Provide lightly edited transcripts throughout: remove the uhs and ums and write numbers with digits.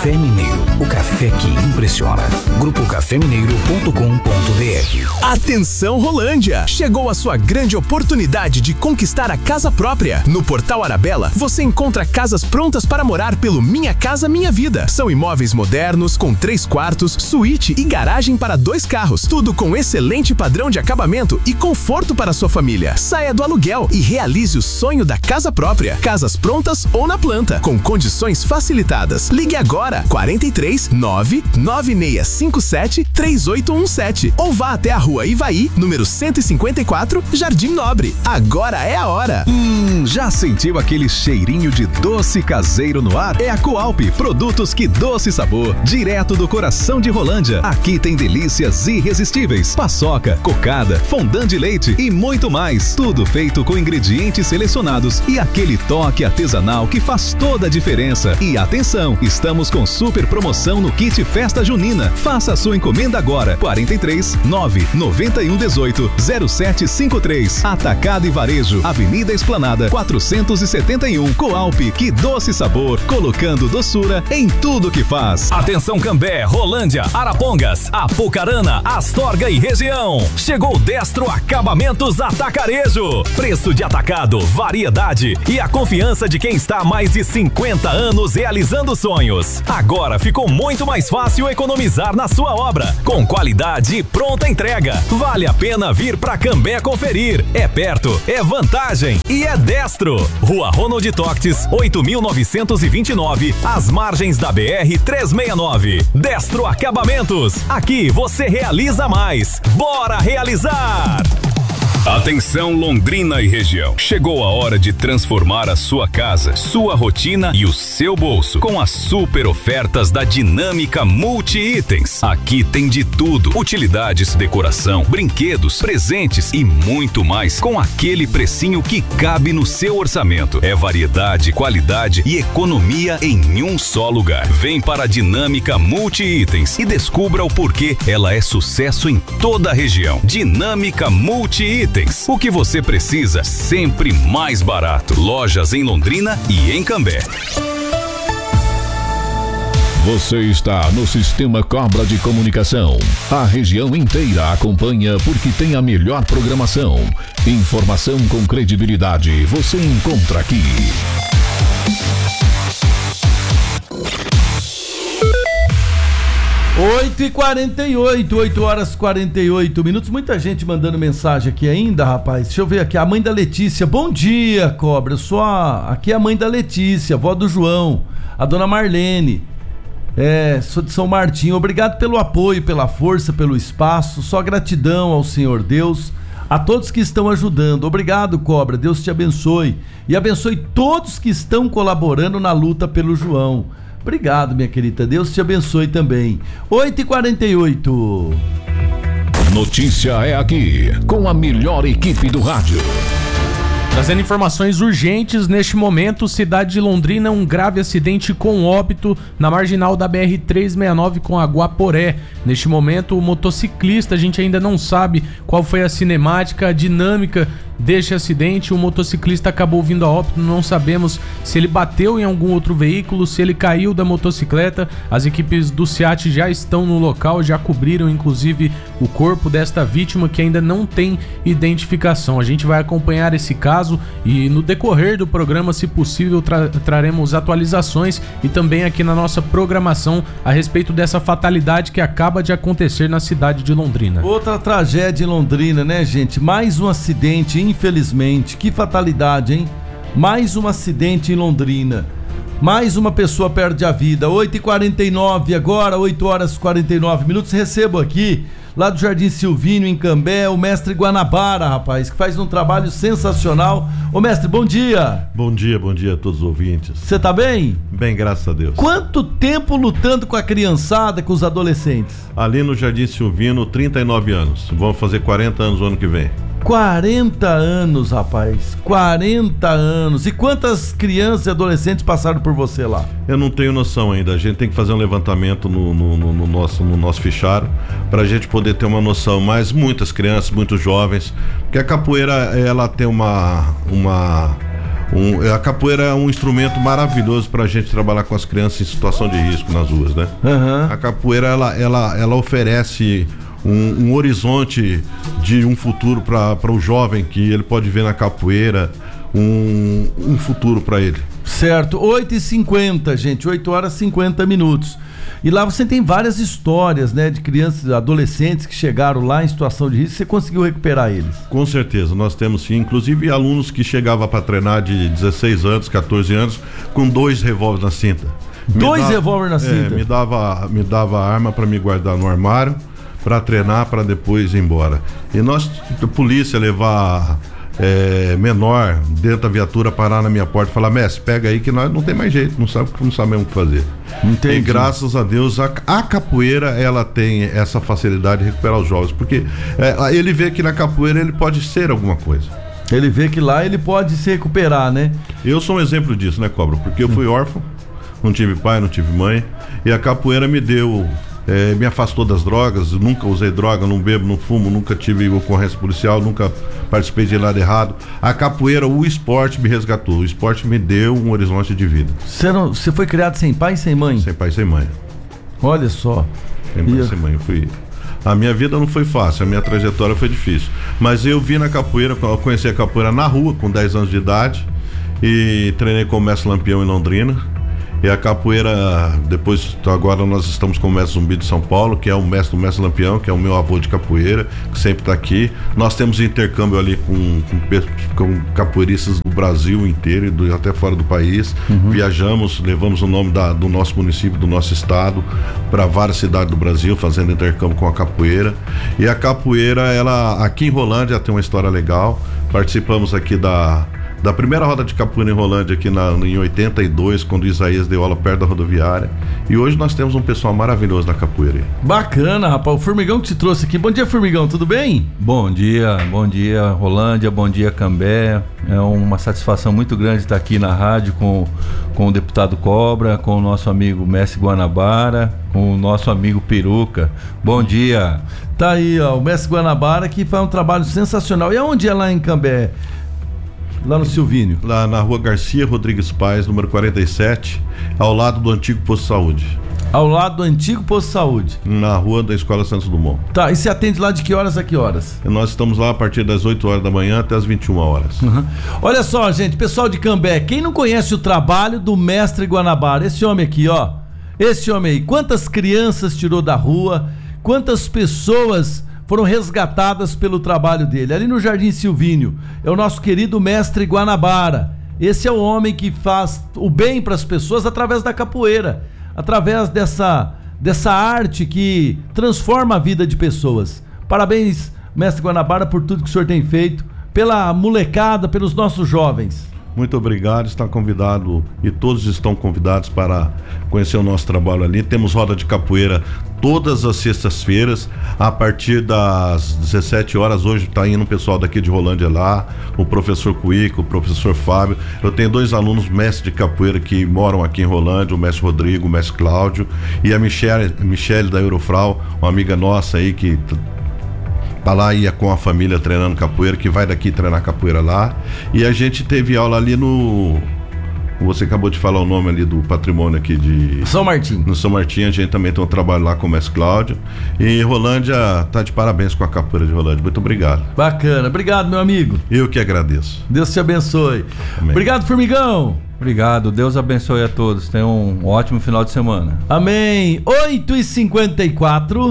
Café Mineiro, o café que impressiona. grupocafemineiro.com.br. Atenção Rolândia! Chegou a sua grande oportunidade de conquistar a casa própria. No Portal Arabella, você encontra casas prontas para morar pelo Minha Casa Minha Vida. São imóveis modernos, com 3 quartos, suíte e garagem para 2 carros. Tudo com excelente padrão de acabamento e conforto para sua família. Saia do aluguel e realize o sonho da casa própria. Casas prontas ou na planta, com condições facilitadas. Ligue agora, 43 99657 3817 ou vá até a Rua Ivaí, número 154, Jardim Nobre. Agora é a hora. Já sentiu aquele cheirinho de doce caseiro no ar? É a Coalp, produtos que doce sabor, direto do coração de Rolândia. Aqui tem delícias irresistíveis, paçoca, cocada, fondant de leite e muito mais. Tudo feito com ingredientes selecionados e aquele toque artesanal que faz toda a diferença. E atenção, estamos com super promoção no kit Festa Junina. Faça a sua encomenda agora. 43 991 18 0753. Atacado e Varejo, Avenida Esplanada 471. Coalp, que doce sabor, colocando doçura em tudo que faz. Atenção Cambé, Rolândia, Arapongas, Apucarana, Astorga e região. Chegou Destro Acabamentos Atacarejo. Preço de atacado, variedade e a confiança de quem está há mais de 50 anos realizando sonhos. Agora ficou muito mais fácil economizar na sua obra, com qualidade e pronta entrega. Vale a pena vir pra Cambé conferir. É perto, é vantagem e é Destro. Rua Ronald Toctes, 8.929, às margens da BR-369. Destro Acabamentos. Aqui você realiza mais. Bora realizar! Atenção Londrina e região. Chegou a hora de transformar a sua casa, sua rotina e o seu bolso com as super ofertas da Dinâmica Multi-Itens. Aqui tem de tudo: utilidades, decoração, brinquedos, presentes e muito mais, com aquele precinho que cabe no seu orçamento. É variedade, qualidade e economia em um só lugar. Vem para a Dinâmica Multi-Itens e descubra o porquê ela é sucesso em toda a região. Dinâmica Multi-Itens. O que você precisa, sempre mais barato. Lojas em Londrina e em Cambé. Você está no Sistema Cobra de Comunicação. A região inteira acompanha porque tem a melhor programação. Informação com credibilidade você encontra aqui. 8h48, 8h48. Muita gente mandando mensagem aqui ainda, rapaz. Deixa eu ver aqui, a mãe da Letícia. Bom dia, Cobra. Aqui é a mãe da Letícia, avó do João, a dona Marlene. Sou de São Martinho. Obrigado pelo apoio, pela força, pelo espaço. Só gratidão ao Senhor Deus, a todos que estão ajudando. Obrigado, Cobra. Deus te abençoe. E abençoe todos que estão colaborando na luta pelo João. Obrigado, minha querida. Deus te abençoe também. 8h48. Notícia é aqui, com a melhor equipe do rádio. Trazendo informações urgentes, neste momento, cidade de Londrina, um grave acidente com óbito na marginal da BR-369 com a Guaporé. Neste momento, o motociclista, a gente ainda não sabe qual foi a cinemática, a dinâmica deste acidente. O motociclista acabou vindo a óbito, não sabemos se ele bateu em algum outro veículo, se ele caiu da motocicleta. As equipes do SEAT já estão no local, já cobriram inclusive o corpo desta vítima, que ainda não tem identificação. A gente vai acompanhar esse caso e no decorrer do programa, se possível, traremos atualizações e também aqui na nossa programação a respeito dessa fatalidade que acaba de acontecer na cidade de Londrina. Outra tragédia em Londrina, né, gente? Mais um acidente, infelizmente. Que fatalidade, hein? Mais um acidente em Londrina. Mais uma pessoa perde a vida. 8h49 agora, 8h49. Recebo aqui, lá do Jardim Silvínio, em Cambé, o mestre Guanabara, rapaz, que faz um trabalho sensacional. Ô mestre, bom dia. Bom dia a todos os ouvintes. Você tá bem? Bem, graças a Deus. Quanto tempo lutando com a criançada, com os adolescentes? Ali no Jardim Silvino, 39 anos. Vamos fazer 40 anos o ano que vem. 40 anos, rapaz. 40 anos. E quantas crianças e adolescentes passaram por você lá? Eu não tenho noção ainda. A gente tem que fazer um levantamento no nosso fichário pra gente poder ter uma noção. Mas muitas crianças, muitos jovens. Porque a capoeira, ela tem uma A capoeira é um instrumento maravilhoso para a gente trabalhar com as crianças em situação de risco nas ruas, né? Uhum. A capoeira, ela oferece um horizonte de um futuro para o jovem, que ele pode ver na capoeira um futuro para ele. Certo, 8h50, gente, 8 horas e 50 minutos. E lá você tem várias histórias, né, de crianças, adolescentes que chegaram lá em situação de risco. Você conseguiu recuperar eles? Com certeza, nós temos sim, inclusive alunos que chegavam para treinar de 16 anos, 14 anos, com 2 revólveres na cinta. Dois revólveres na cinta? Me dava a arma para me guardar no armário, para treinar, para depois ir embora. E nós, a polícia, levar menor dentro da viatura, parar na minha porta e falar: mestre, pega aí que nós não tem mais jeito, não sabemos o que fazer. Entendi. E graças a Deus a capoeira, ela tem essa facilidade de recuperar os jovens, porque ele vê que na capoeira ele pode ser alguma coisa. Ele vê que lá ele pode se recuperar, né? Eu sou um exemplo disso, né, Cobra? Porque eu fui órfão, não tive pai, não tive mãe, e a capoeira me afastou das drogas. Nunca usei droga, não bebo, não fumo, nunca tive ocorrência policial, nunca participei de nada errado. A capoeira, o esporte me resgatou, o esporte me deu um horizonte de vida. Você foi criado sem pai e sem mãe? Sem pai e sem mãe. Olha só. Sem pai e sem mãe, a minha vida não foi fácil, a minha trajetória foi difícil. Mas eu vi na capoeira, eu conheci a capoeira na rua com 10 anos de idade e treinei com o mestre Lampião em Londrina. E a capoeira, agora nós estamos com o mestre Zumbi de São Paulo, que é o mestre Lampião, que é o meu avô de capoeira, que sempre está aqui. Nós temos intercâmbio ali com capoeiristas do Brasil inteiro e até fora do país. Uhum. Viajamos, levamos o nome do nosso município, do nosso estado, para várias cidades do Brasil, fazendo intercâmbio com a capoeira. E a capoeira, ela aqui em Rolândia tem uma história legal. Participamos aqui da primeira roda de capoeira em Rolândia aqui em 82, quando o Isaías deu aula perto da rodoviária. E hoje nós temos um pessoal maravilhoso na capoeira. Bacana, rapaz. O Formigão que te trouxe aqui. Bom dia, Formigão, tudo bem? Bom dia, Rolândia, bom dia, Cambé. É uma satisfação muito grande estar aqui na rádio com o deputado Cobra, com o nosso amigo Mestre Guanabara, com o nosso amigo Peruca. Bom dia. Tá aí, ó, o Mestre Guanabara, que faz um trabalho sensacional. E aonde é lá em Cambé? Lá no Silvínio? Lá na rua Garcia Rodrigues Paz, número 47, ao lado do antigo Posto de Saúde. Ao lado do antigo Posto de Saúde? Na rua da Escola Santos Dumont. Tá, e você atende lá de que horas a que horas? Nós estamos lá a partir das 8 horas da manhã até as 21 horas. Uhum. Olha só, gente, pessoal de Cambé, quem não conhece o trabalho do Mestre Guanabara? Esse homem aqui, ó, esse homem aí, quantas crianças tirou da rua, quantas pessoas foram resgatadas pelo trabalho dele. Ali no Jardim Silvínio, é o nosso querido Mestre Guanabara. Esse é o homem que faz o bem para as pessoas através da capoeira, através dessa arte que transforma a vida de pessoas. Parabéns, Mestre Guanabara, por tudo que o senhor tem feito, pela molecada, pelos nossos jovens. Muito obrigado, está convidado e todos estão convidados para conhecer o nosso trabalho ali. Temos roda de capoeira todas as sextas-feiras, a partir das 17 horas. Hoje está indo um pessoal daqui de Rolândia lá, o professor Cuico, o professor Fábio. Eu tenho 2 alunos mestres de capoeira que moram aqui em Rolândia, o mestre Rodrigo, o mestre Cláudio, e a Michele da Eurofrau, uma amiga nossa aí que tá lá, ia com a família treinando capoeira, que vai daqui treinar capoeira lá. E a gente teve aula ali você acabou de falar o nome ali do patrimônio aqui de São Martim. No São Martim, a gente também tem um trabalho lá com o mestre Cláudio. E Rolândia tá de parabéns com a capoeira de Rolândia. Muito obrigado. Bacana, obrigado, meu amigo. Eu que agradeço. Deus te abençoe. Amém. Obrigado, Formigão. Obrigado, Deus abençoe a todos. Tenham um ótimo final de semana. Amém. 8h54.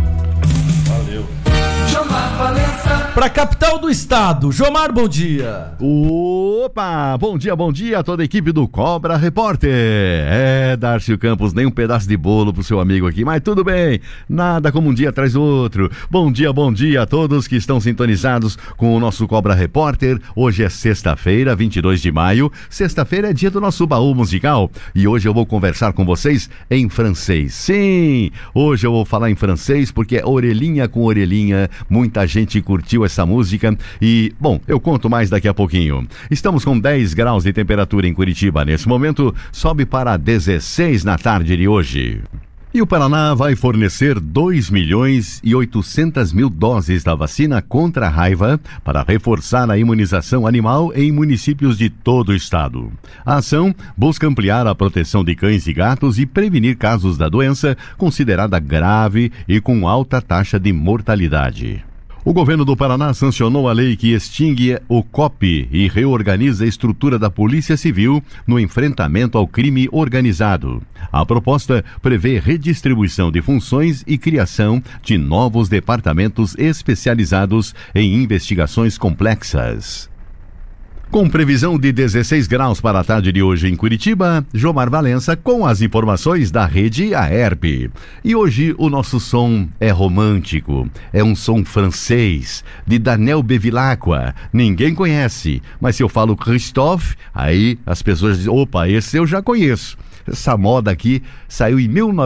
Para a capital do estado, Jomar, bom dia. Opa, bom dia a toda a equipe do Cobra Repórter. Darcio Campos, nem um pedaço de bolo pro seu amigo aqui, mas tudo bem, nada como um dia atrás do outro. Bom dia a todos que estão sintonizados com o nosso Cobra Repórter. Hoje é sexta-feira, 22 de maio, sexta-feira é dia do nosso baú musical e hoje eu vou conversar com vocês em francês. Sim, hoje eu vou falar em francês porque é orelhinha com orelhinha, muita gente curtiu essa música e, bom, eu conto mais daqui a pouquinho. Estamos com 10 graus de temperatura em Curitiba. Nesse momento, sobe para 16 na tarde de hoje. E o Paraná vai fornecer 2.800.000 doses da vacina contra a raiva para reforçar a imunização animal em municípios de todo o estado. A ação busca ampliar a proteção de cães e gatos e prevenir casos da doença considerada grave e com alta taxa de mortalidade. O governo do Paraná sancionou a lei que extingue o COP e reorganiza a estrutura da Polícia Civil no enfrentamento ao crime organizado. A proposta prevê redistribuição de funções e criação de novos departamentos especializados em investigações complexas. Com previsão de 16 graus para a tarde de hoje em Curitiba, Jomar Valença com as informações da rede AERP. E hoje o nosso som é romântico, é um som francês, de Daniel Bevilacqua. Ninguém conhece, mas se eu falo Christophe, aí as pessoas dizem, opa, esse eu já conheço. Essa moda aqui saiu em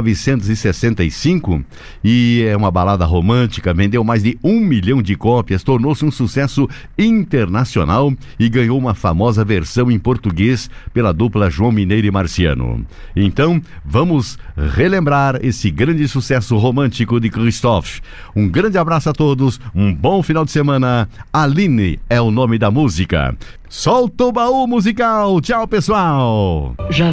1965 e é uma balada romântica, vendeu mais de 1 milhão de cópias, tornou-se um sucesso internacional e ganhou uma famosa versão em português pela dupla João Mineiro e Marciano. Então, vamos relembrar esse grande sucesso romântico de Christophe. Um grande abraço a todos, um bom final de semana. Aline é o nome da música. Solta o baú musical. Tchau, pessoal.